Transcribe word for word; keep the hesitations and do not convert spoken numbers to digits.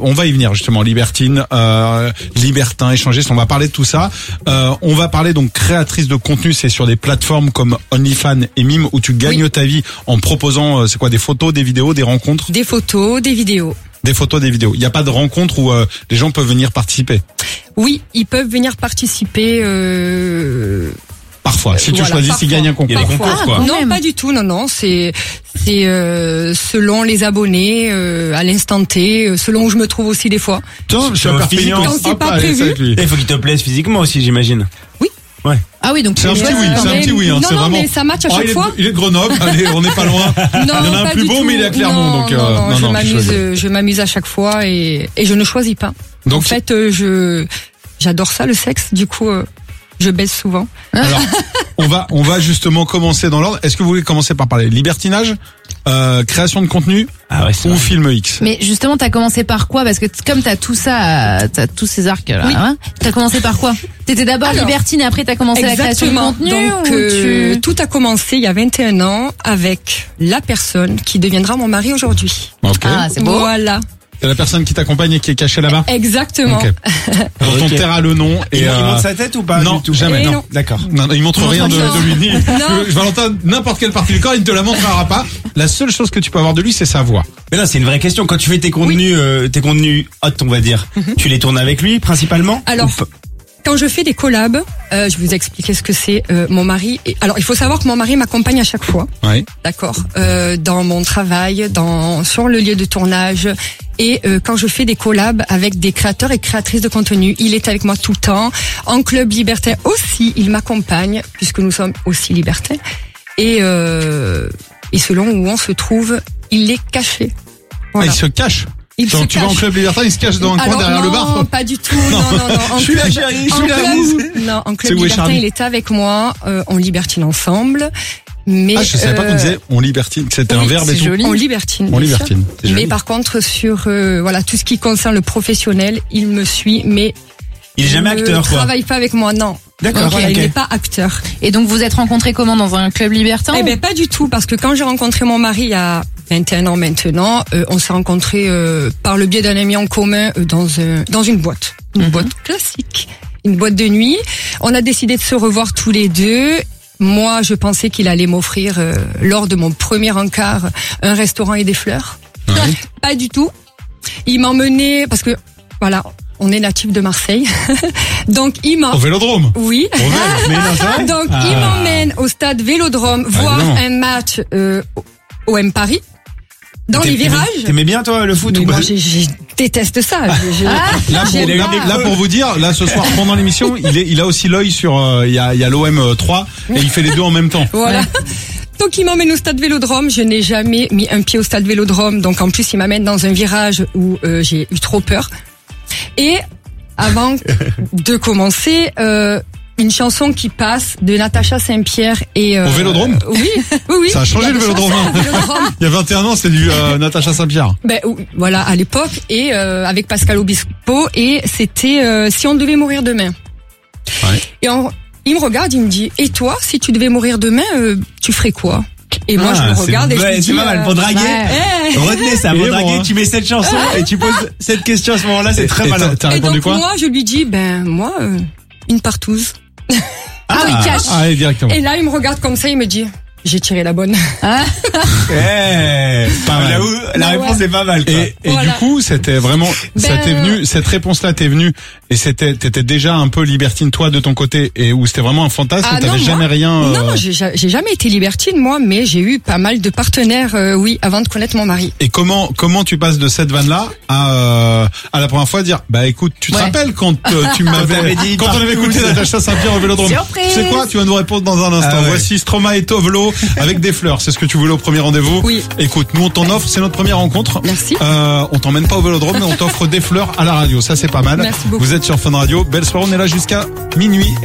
on va y venir justement, libertine, euh, libertin, échangiste, on va parler de tout ça. Euh, on va parler donc créatrice de contenu, c'est sur des plateformes comme OnlyFans et Mime où tu gagnes oui. ta vie en proposant, euh, c'est quoi, des photos, des vidéos, des rencontres? Des photos, des vidéos. Des photos, des vidéos. Il n'y a pas de rencontre où euh, les gens peuvent venir participer? Oui, ils peuvent venir participer. Euh... Parfois, si tu voilà, choisis, ils gagnent un concours. Il y a des concours, quoi. Ah, non, pas du tout, non, non, c'est c'est euh, selon les abonnés, euh, à l'instant T, euh, selon où je me trouve aussi des fois. Toi, je suis un physiquement. Quand c'est pas prévu. Il faut qu'il te plaise physiquement aussi, j'imagine. Oui. Ouais. Ah oui, donc c'est un petit oui, c'est un petit oui, hein, non, c'est non, vraiment. mais ça match à chaque oh, il fois. Est, il est de Grenoble, allez, on n'est pas loin. Non, il y en a un plus beau, tout. mais il est à Clermont, non, donc. Non, euh, non, non, je non, m'amuse, je, je m'amuse à chaque fois et et je ne choisis pas. Donc, en fait, euh, je j'adore ça, le sexe. Du coup, euh, je baise souvent. Alors, on va on va justement commencer dans l'ordre. Est-ce que vous voulez commencer par parler libertinage, euh, création de contenu ah ouais, ou vrai. Film X? Mais justement, t'as commencé par quoi? Parce que t- comme t'as tout ça, t'as tous ces arcs là, oui. hein, t'as commencé par quoi? T'étais d'abord Alors, libertine et après t'as commencé la création de contenu. Donc euh, tu... tout a commencé il y a vingt et un ans avec la personne qui deviendra mon mari aujourd'hui. Okay. Ah, c'est beau. Voilà. C'est la personne qui t'accompagne et qui est cachée là-bas? Exactement. Okay. Donc on taira le nom. Et il, euh... il montre sa tête ou pas? Non, du tout. jamais. Et non. non. D'accord. Non, il montre non, rien de, non. de lui. Je, Valentin, n'importe quelle partie du corps, il ne te la montrera pas. La seule chose que tu peux avoir de lui, c'est sa voix. Mais là, c'est une vraie question. Quand tu fais tes contenus, oui. euh, tes contenus hot, on va dire, mm-hmm. tu les tournes avec lui principalement? Alors. Quand je fais des collabs, euh, je vais vous expliquer ce que c'est. Euh, mon mari. Est... Alors, il faut savoir que mon mari m'accompagne à chaque fois. Oui. D'accord. Euh, dans mon travail, dans sur le lieu de tournage, et euh, quand je fais des collabs avec des créateurs et créatrices de contenu, il est avec moi tout le temps. En club libertin aussi, il m'accompagne puisque nous sommes aussi libertins. Et euh, et selon où on se trouve, il est caché. Voilà. Ah, il se cache. Il Genre, se tu cache. vas en club libertin, il se cache dans un Alors, coin derrière non, le bar. Non, pas du tout. Non, non, non. En je suis club, là, chérie, je en suis là. club, non, en club libertin, il était avec moi. Euh, on libertine ensemble. Mais ah, je savais euh, pas qu'on disait on libertine, que c'était oui, un verbe et tout. Joli. On libertine. On libertine. Mais joli. Par contre, sur euh, voilà tout ce qui concerne le professionnel, il me suit, mais il est jamais acteur, quoi. Il travaille pas avec moi, non. D'accord. Voilà, okay. Il n'est pas acteur. Et donc vous êtes rencontrés comment, dans un club libertin? Eh ben pas du tout, parce que quand j'ai rencontré mon mari il y a vingt et un ans maintenant, euh, on s'est rencontrés euh, par le biais d'un ami en commun euh, dans un, dans une boîte, une mm-hmm. boîte classique, une boîte de nuit. On a décidé de se revoir tous les deux. Moi, je pensais qu'il allait m'offrir euh, lors de mon premier encart un restaurant et des fleurs. Oui. Pas du tout. Il m'emmenait parce que voilà. On est natif de Marseille, donc il m'a. Au Vélodrome. Oui. Au Vélodrome. Mais non, donc ah. il m'emmène au stade Vélodrome ah, voir évidemment. un match euh, O M Paris. Dans les virages. T'aimais bien toi le foot? Mais ou moi, pas? je, je déteste ça. Je, je, ah, là, pour, là, là pour vous dire, là ce soir pendant l'émission, il est, il a aussi l'œil sur, il euh, y a, il y a l'O M trois et il fait les deux en même temps. Voilà. Ouais. Donc il m'emmène au stade Vélodrome, je n'ai jamais mis un pied au stade Vélodrome, donc en plus il m'amène dans un virage où euh, j'ai eu trop peur. Et avant de commencer, euh, une chanson qui passe de Natacha Saint-Pierre et euh, au Vélodrome. Euh, oui, oui, oui. Ça a changé le Vélodrome. Vélodrome. Il y a vingt et un ans, c'était du euh, Natacha Saint-Pierre. Ben voilà, à l'époque et euh, avec Pascal Obispo et c'était euh, Si on devait mourir demain. Ouais. Et on, il me regarde, il me dit et toi, si tu devais mourir demain, euh, tu ferais quoi? Et moi, ah, je me regarde et je me dis... C'est pas mal, pour draguer, ouais. retenez ça, pour draguer, bon, hein. Tu mets cette chanson et tu poses cette question à ce moment-là, c'est très malin. T'as répondu et donc, quoi? moi, je lui dis, ben, moi, euh, une partouze. Ah, il cache. Ah, directement. Et là, il me regarde comme ça, il me dit... J'ai tiré la bonne. Ah. hey, pas mal. Là où, la bah réponse ouais. est pas mal. Quoi. Et, et voilà. du coup, c'était vraiment, ben... ça t'est venu, cette réponse-là t'est venue, et c'était, t'étais déjà un peu libertine toi de ton côté, et où c'était vraiment un fantasme, ah, t'avais jamais rien. Euh... Non, non, j'ai, j'ai jamais été libertine moi, mais j'ai eu pas mal de partenaires, euh, oui, avant de connaître mon mari. Et comment, comment tu passes de cette vanne-là à, euh, à la première fois dire, bah écoute, tu te ouais. rappelles quand euh, tu m'avais dit, quand on avait écouté Natacha Saint-Pierre au Vélodrome. Surprise. Tu sais quoi, tu vas nous répondre dans un instant. Ah, ouais. Voici Stromae et Tovlo avec des fleurs. C'est ce que tu voulais au premier rendez-vous. Oui. Écoute, nous on t'en offre, c'est notre première rencontre. Merci. Euh, on t'emmène pas au Vélodrome, mais on t'offre des fleurs à la radio. Ça c'est pas mal. Merci beaucoup. Vous êtes sur Fun Radio. Belle soirée, on est là jusqu'à minuit.